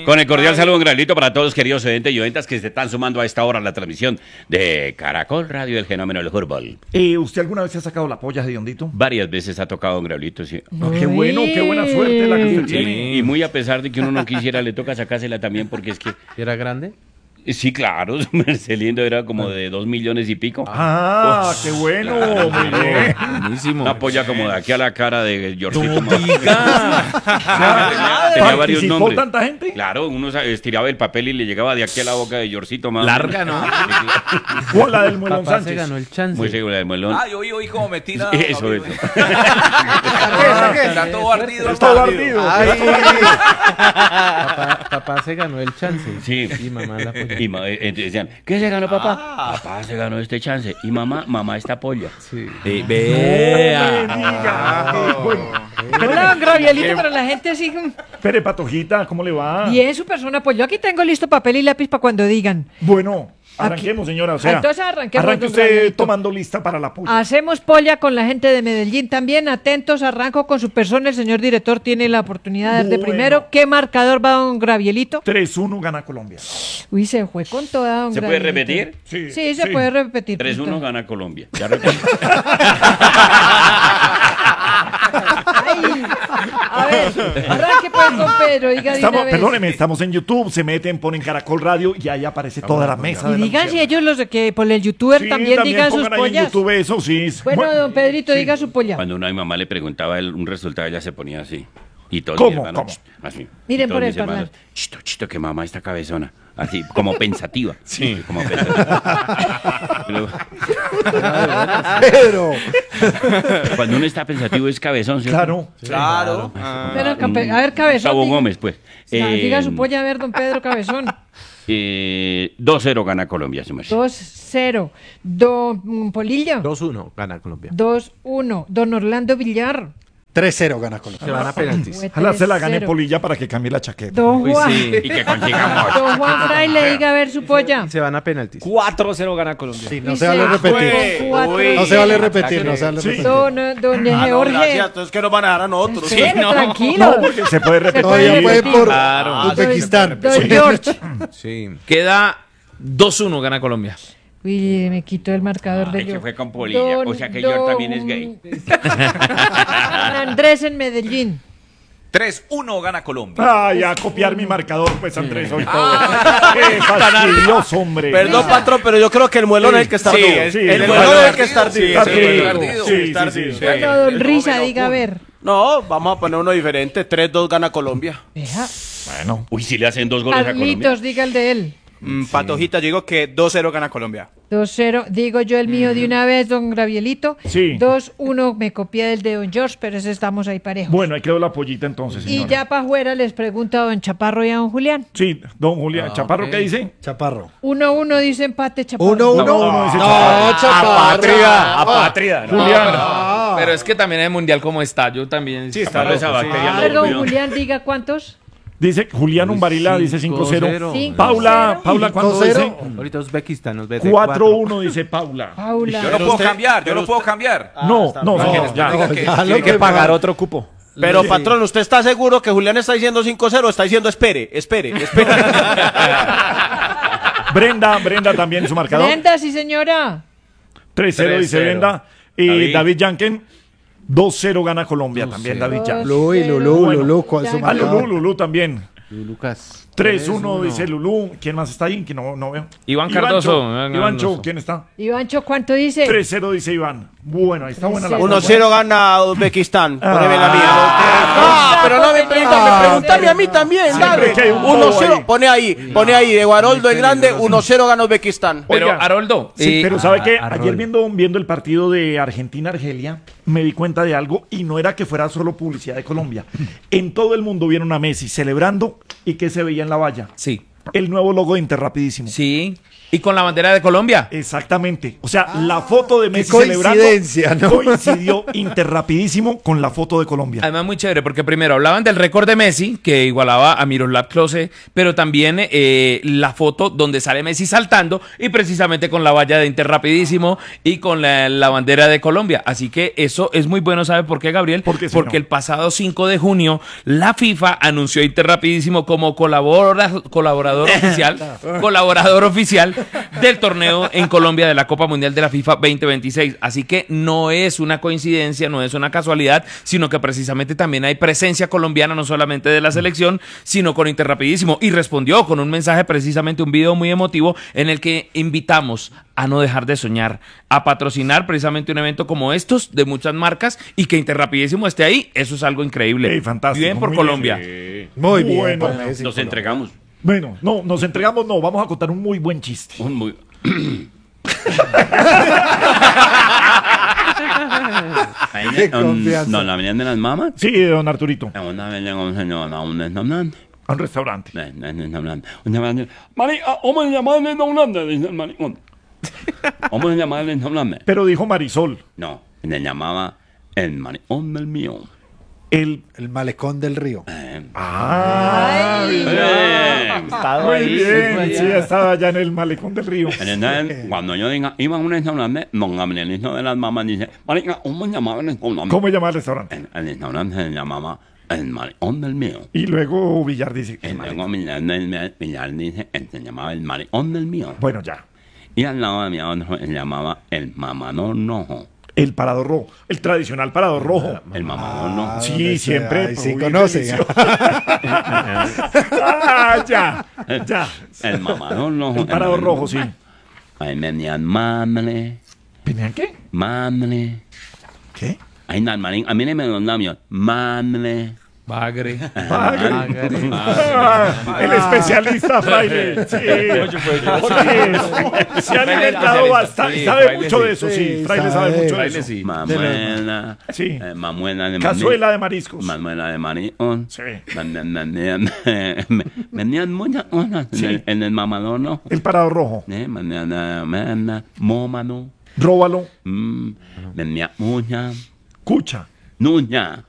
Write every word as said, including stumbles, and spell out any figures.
Con el cordial saludo, un granito para todos, queridos oyentes y oyentas que se están sumando a esta hora a la transmisión de Caracol Radio, el fenómeno del fútbol. Eh, ¿Usted alguna vez se ha sacado la polla, Hediondito? Varias veces ha tocado un graulito, sí. No, qué bueno, qué buena suerte la que usted Sí, tiene. y muy a pesar de que uno no quisiera, le toca sacársela también porque es que... ¿Era grande? Sí, claro, Marcelindo era como de dos millones y pico. Ah, qué bueno, muy bien. Buenísimo. Una polla como de aquí a la cara de Georgito. No tenía, tenía varios ¿Participó nombres. tanta gente? Claro, uno sa- estiraba el papel y le llegaba de aquí a la boca de Georgito. Más Larga, ¿no? O la del Muelón Papá se Sánchez. ganó el chance. Muy seguro del melón. Ay, oí, oí cómo me tira. Eso, eso. Está todo ardido. Está ardido. Papá, papá se ganó el chance. Sí. Y mamá la polla. Y ma- eh, entonces decían, ¿qué se ganó papá? Papá se ganó este chance. Y mamá, mamá esta polla. Sí. Eh, No me vea. diga. Eh, bueno. Hola, don Gravielito, para la gente así. mm, Espere, Patojita, ¿cómo le va? Bien, su persona. Pues yo aquí tengo listo papel y lápiz para cuando digan. Bueno, arranquemos, señora. O sea, Entonces arranquemos, arranque don usted Gravielito. tomando lista para la polla. Hacemos polla con la gente de Medellín también. Atentos, arranco con su persona. El señor director tiene la oportunidad de dar de Bueno. primero. ¿Qué marcador va don Gravielito? tres uno gana Colombia. Uy, se fue con toda don ¿Se puede Gravielito. repetir? Sí, Sí, se puede repetir. tres uno punto. gana Colombia. Ya repetí. Ay, a ver, arranque pues, don Pedro. Diga de Estamos, una vez. perdóneme, estamos en YouTube, se meten, ponen Caracol Radio y ahí aparece toda la mesa. Y de la digan si noticia. ellos los de que por el youtuber Sí, también, digan sus pongan ahí en pollas. YouTube eso, sí. Bueno, don Pedrito, diga su polla. Cuando una mamá le preguntaba el- un resultado, ella se ponía así. Y todos ¿Cómo? mis hermanos, ¿Cómo? ch, así. Miren Y todos por el mis hermanos, parlante. chito, chito, que mamá está cabezona. Así, como pensativa. Sí. Como pensativa. Pero- Pedro. cuando uno está pensativo es cabezón, ¿cierto? Claro. Claro. Pero, cape- a ver, cabezón. Gustavo diga- Gómez, pues. Ah, Eh, diga su polla, a ver, don Pedro Cabezón. eh, dos cero gana Colombia, su merced. dos cero. Don mm, Polillo. dos uno gana Colombia. dos uno. Don Orlando Villar. tres cero gana Colombia. Se van a penaltis. Fue Ojalá se la gane tres cero. Polilla para que cambie la chaqueta. Don Uy, Juan. sí. Y que consigamos. Don Juan Fraile, diga a ver su polla. Se van a penaltis. cuatro cero gana Colombia. Sí, no Y se vale se repetir. fue cuatro Uy. No se vale repetir, no se vale Sí. repetir. Don, eh, don Ah, no, Jorge. gracias. Entonces, ¿qué nos van a dar a nosotros? Espere, no. tranquilo. No, porque se puede repetir. Todavía puede por Claro. Uzbekistán. Don George. Sí. Queda dos uno gana Colombia. Uy, me quitó el marcador de Ay, que yo. fue con Polilla. O sea que George también es gay. Don Andrés en Medellín. tres uno gana Colombia. Ay, a copiar mi marcador, pues Andrés, hoy todo. Qué fastidioso, hombre. Perdón, patrón, pero yo creo que el muelón es el que está Sí, ardido. sí, el el muelón muelón es el que está ardido. Está Sí, ardido. ardido. Sí, está sí, sí. ardido. Bueno, don Risa, diga a ver. No, vamos a poner uno diferente. tres dos gana Colombia. Vea. Bueno, Uy, si le hacen dos goles a Colombia. Carlitos, diga el de él. Mm, Patojita, yo digo que dos cero gana Colombia. dos cero, digo yo el mío de una vez, don Gravielito. Sí. dos uno, me copié del de don George, pero ese estamos ahí parejos. bueno, ahí quedó la pollita entonces, Y señora. ya para afuera les pregunto a don Chaparro y a don Julián. Sí, don Julián. ¿Chaparro qué dice? Chaparro. uno uno dice empate, Chaparro. Uno, uno. No, no, dice No, Chaparro. Chaparro. Apátrida. No, Julián. pero, pero es que también el mundial como está, yo también. Sí, Claro, esa bacteria A ver, lo don cuidó. Julián, diga cuántos. Dice Julián Umbarila, dice cinco cero. Cinco Paula, cero. Paula, ¿cuánto cinco dice? cero. Ahorita Uzbekistán nos ve de cuatro uno, dice Paula. Paula. Yo no puedo cambiar, yo no puedo cambiar. No, no, no, bien. ya. Diga que- Ya lo Tiene que pagar otro cupo. Pero, patrón, ¿usted está seguro que Julián está diciendo cinco cero o está diciendo espere, espere, espere? Brenda, Brenda también su marcador. Brenda, sí señora. tres cero dice tres cero. Brenda. Y David. David Yanken, dos cero gana Colombia también, David Yanken. Lulú y Lulú, Bueno. Lulú, ¿cuál es su Ya. Ah, Lulú, marcador? Lulú también. Lucas. tres uno dice Lulú. ¿Quién más está ahí? Que no, no veo. Iván Cardoso. Iván Iván Cho, Cardoso. ¿quién está? Ivancho, ¿cuánto dice? tres cero dice Iván. Bueno, ahí está buena la tres cero. uno cero gana Uzbekistán. Poneme la mía. Ah, No, pero no me preguntan, me preguntan a mí también, dale. que hay un uno bobo cero, ahí. pone ahí, pone ahí, de Guaroldo el grande, uno cero gana Uzbekistán. Pero, Oiga, Haroldo, Sí, eh, pero ¿sabe qué? a- a Ayer rol. viendo, viendo el partido de Argentina-Argelia, me di cuenta de algo y no era que fuera solo publicidad de Colombia. En todo el mundo vieron a Messi celebrando y que se veía en la valla. sí. el nuevo logo de Interrapidísimo. Sí. Y con la bandera de Colombia. Exactamente. O sea, la foto de Messi qué celebrando coincidencia, ¿no? coincidió Interrapidísimo con la foto de Colombia. Además, muy chévere, porque primero hablaban del récord de Messi, que igualaba a Miroslav Klose, pero también eh, la foto donde sale Messi saltando y precisamente con la valla de Interrapidísimo y con la, la bandera de Colombia. Así que eso es muy bueno, ¿sabe por qué, Gabriel? ¿Por qué, Porque señor? el pasado cinco de junio, la FIFA anunció a Interrapidísimo como colabora, colaborador oficial, colaborador oficial del torneo en Colombia de la Copa Mundial de la FIFA veinte veintiséis. Así que no es una coincidencia, no es una casualidad, sino que precisamente también hay presencia colombiana, no solamente de la selección, sino con Interrapidísimo. Y respondió con un mensaje, precisamente un video muy emotivo, en el que invitamos a no dejar de soñar, a patrocinar precisamente un evento como estos de muchas marcas y que Interrapidísimo esté ahí. Eso es algo increíble. Ey, fantástico, Bien por muy Colombia. Sí. Muy bien. Bueno, para Messi, Nos Colombia. entregamos. Bueno, no, nos entregamos, no, vamos a contar un muy buen chiste. Un muy... Qué confianza. No, la venían de las mamas. Sí, don Arturito, Una vez llegó un señor a un restaurante. a un restaurante. Eh, eh, restaurante. Un restaurante. Mari, ah, ¿cómo se llama el restaurante? Dice el maricón. ¿Cómo se llama el restaurante? Pero dijo Marisol, No, le llamaba el maricón del mío. el... El malecón del río. Eh, Ay, eh, Muy bien, sí, estaba allá en el malecón del río. entonces, cuando yo diga, iba a un restaurante, don Gabrielito de las mamás dice, marica, ¿cómo se llamaba el restaurante? ¿Cómo se llama el restaurante? El, el restaurante se llamaba el maricón del mío. Y luego Villar dice, Y el luego malecón. Villar, Villar, Villar dice, él se llamaba el maricón del mío. Bueno, ya. Y al lado de mi otro se llamaba el mamador rojo. El parador rojo, el tradicional parador rojo. El mamador rojo. Ah, Sí, donde siempre. se- ahí sí muy conoce. delicioso. Ah, ya, ya. El mamador rojo. El parador rojo, sí. Ahí venían madre, ¿Venían qué? madre. ¿Qué? Ahí nada, marín, a mí no me los labios. Madre. Bagre. Ah, el especialista fraile. Sí. Porque se ha alimentado bastante. Sí, Sabe fraile mucho sí. de eso, sí. Sí, Fraile sabe sabe. mucho de Fraile eso. sí. Mamuela. Sí. eh, mamuela de Cazuela de mariscos. Manuela de Marión. Sí. Venían, venían, venían muchas cosas en, Sí. el, en el mamador rojo. El parador rojo. Eh, venían, eh, venían, mómano. Róbalo. Mm, venía mucha. Cucha. Nuña.